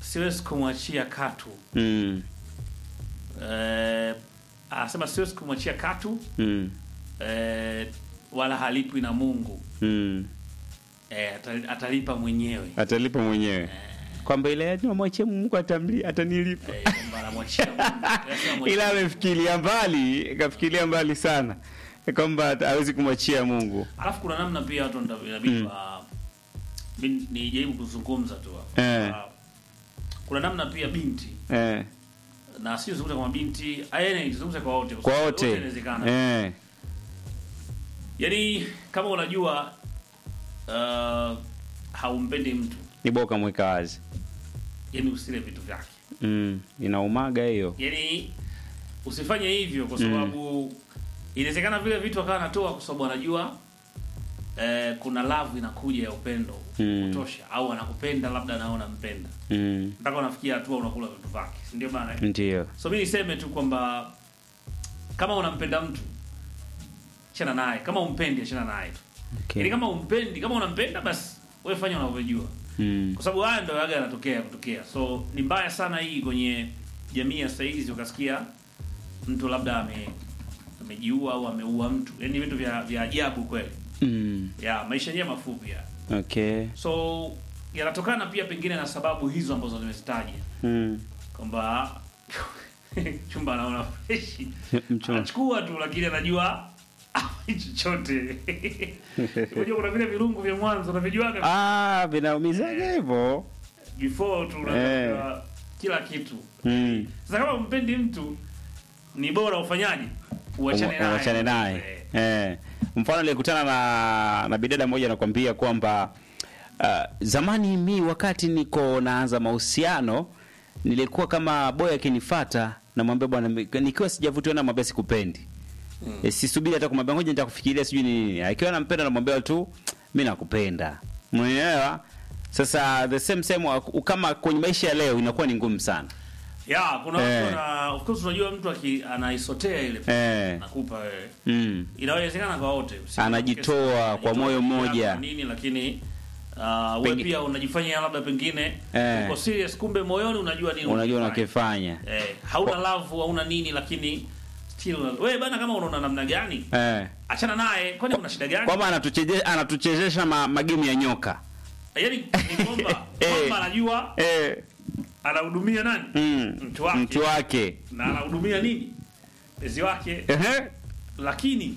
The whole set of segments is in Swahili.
siwezi kumwachia katu. Anasema siwezi kumwachia katu. Wala halipwi na Mungu. Atalipa mwenyewe. Atalipa mwenyewe. Kwamba ile yaani mwachie Mungu atanilipa. Kwamba anamwachia Mungu. Ila kafikiria mbali sana. Kwamba hawezi kumwachia Mungu. Alafu kuna namna pia watu inabidi nijaribu kuzungumza tu hapo. Kuna namna pia binti. Na sio zungumza kama binti, nizungumza kwa wote. Kwa wote inawezekana. Yaani kama unajua haumpendi mtu, ni boka mweka wazi. Yaani usile vitu vyake. Inaumaga hiyo. Yaani usifanye hivyo kwa sababu inawezekana vile vitu akawa anatoa kwa sababu anajua kuna love inakuja ya upendo kutosha, au anakupenda labda anaona mpenda. Mpaka unafikia hatua unakula vitu vyake. Si ndio bana? Ndio. So mimi niseme tu kwamba kama unampenda mtu achana naye, kama umpendi achana naye tu. Okay. Yaani kama unampenda basi wewe fanya unavyojua. Kwa sababu haya ndio yaga yanatokea. So ni mbaya sana hii kwenye jamii ya sasa hizi, ukasikia mtu labda amejiua au ameua mtu. Yaani vitu vya ajabu kweli. Ya maisha yenyewe mafupi ya. Okay. So yanatokana pia pengine na sababu hizo ambazo nimezitaja. Kwamba chumba anaona fresh. Anachukua tu lakini anajua chochote. Unajua kuna vile virungu vya mwanzo unavijuaga. Vinaumizaga hivyo. Before tu unajua kila kitu. Sasa kama umpendi mtu ni bora ufanyaje? Uachane naye. Mfano nilikutana na bidada mmoja anakuambia kwamba zamani mimi wakati niko naanza mahusiano nilikuwa kama boy akinifuata namwambia bwana nikiwa sijavutiwa na mwambie sikupendi. Sisubiri hata kumwambia ngoja nitakufikiria sijui nini. Akiwa nampenda namwambia tu mimi nakupenda. Umeelewa? Sasa the same kama kwenye maisha ya leo inakuwa ni ngumu sana. Kuna watu of course unajua mtu anaisotea ile nakupa wewe. Inawezekana kwa wote. Anajitoa kwa moyo mmoja. Nini lakini wewe pia unajifanya labda pengine uko serious kumbe moyoni unajua nini unakifanya. Hauna love hauna nini lakini still wewe bana kama unaona namna gani? Achana naye, kwani kuna shida gani? Kwamba anatuchezesha magemu ya nyoka. Yaani ni kwamba anajua anahudumia nani? Mtu wake. Na anahudumia nini? Ezi wake. Lakini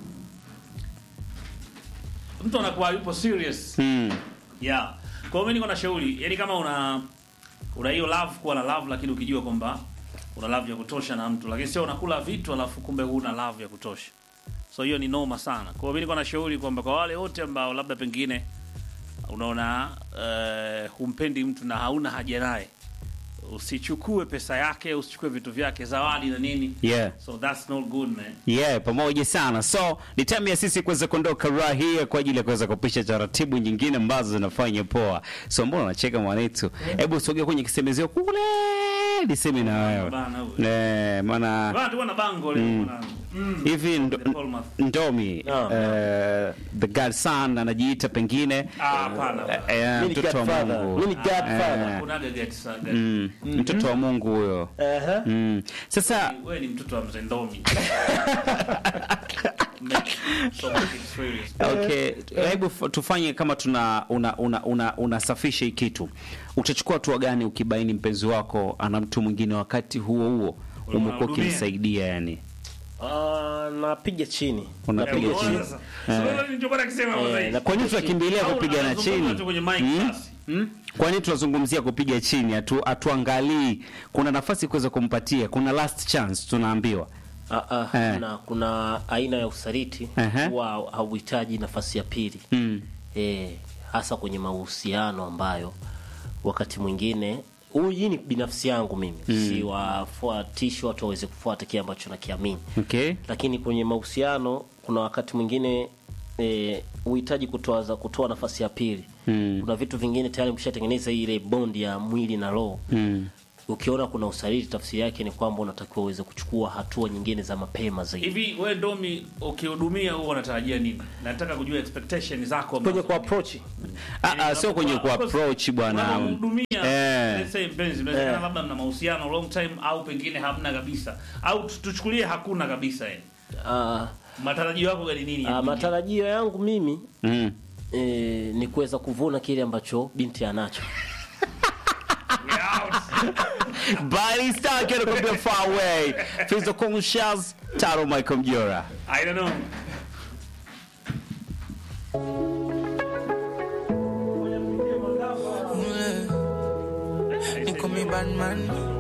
mtu anakuwa yupo serious. Kwa hiyo mimi niko na shauri, yaani kama una hiyo love kuwa na love lakini ukijua kwamba una love ya kutosha na mtu, lakini sio unakula vitu alafu kumbe huna love ya kutosha. So hiyo ni noma sana. Kwa hiyo mimi niko na shauri kwamba kwa wale wote ambao labda pengine unaona humpendi mtu na hauna haja naye, usichukue pesa yake, usichukue vitu vyake, zawadi na nini. So that's not good man. Pamoja sana. So ni time ya sisi kuweza kuondoka raha hii kwa ajili ya kuweza kupisha taratibu nyingine ambazo zinafanya poa. So mbona unacheka mwanetu? Hebu sogea kwenye kisemezeo kule. Niseme na wewe. Maana watu wana bango leo mwanangu. Hivi Ndomi the godson anajiita pengine mtoto wa Mungu. Mimi godfather. Kunaga godson. Mtoto wa Mungu huyo. Sasa wewe ni mtoto wa mzee Ndomi. Okay, hebu tufanye kama unasafisha hii kitu. Utachukua hatua gani ukibaini mpenzi wako ana mtu mwingine wakati huo umekuwa ukimsaidia yani? Napiga chini. Unapiga chini. Sasa ndio bora kusema zaidi. Kwa nini tunakimbilia kupiga na chini? Kwa nini tunazungumzia kupiga chini? Atuangalii kuna nafasi kuweza kumpatia, kuna last chance tunaambiwa. Kuna aina ya usaliti huwa hauhitaji nafasi ya pili. Hasa kwenye mahusiano ambayo wakati mwingine hii ni binafsi yangu mimi. Si wafuatishi watu waweze kufuata kile ambacho nakiamini. Lakini kwenye mahusiano kuna wakati mwingine uhitaji kutoa nafasi ya pili. Kuna vitu vingine tayari mshatengeneza ile bond ya mwili na roho. Ukiona kuna usaliti, tafsiri yake ni kwamba unatakiwa uweze kuchukua hatua nyingine za mapema zaidi. Hivi wewe Ndomi ukihudumia huwa unatarajia nini? Nataka kujua expectations zako kwenye ku approach. Sio kwenye ku approach bwana. Unahudumia say mpenzi, inawezekana labda mna mahusiano long time au pengine hamna kabisa. Au tuchukulie hakuna kabisa yani. Matarajio yako gani nini? Matarajio yangu mimi ni kuweza kuvuna kile ambacho binti anacho. Bali Star can come far away. Fizo Conscious, Taro Michael Mjora. I don't know. You call me bad man.